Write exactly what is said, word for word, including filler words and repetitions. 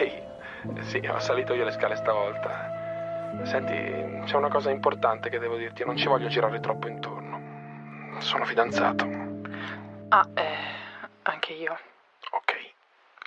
Ehi, sì, ho salito io le scale stavolta. Senti, c'è una cosa importante che devo dirti, non ci voglio girare troppo intorno. Sono fidanzato. Ah, eh, anche io.